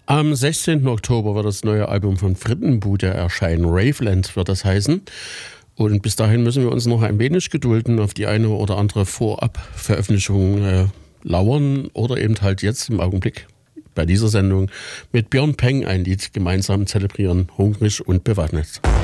Am 16. Oktober wird das neue Album von Frittenbude erscheinen. Raveland wird das heißen. Und bis dahin müssen wir uns noch ein wenig gedulden, auf die eine oder andere Vorab-Veröffentlichung lauern oder eben halt jetzt im Augenblick bei dieser Sendung mit Björn Peng ein Lied gemeinsam zelebrieren, hungrig und bewaffnet.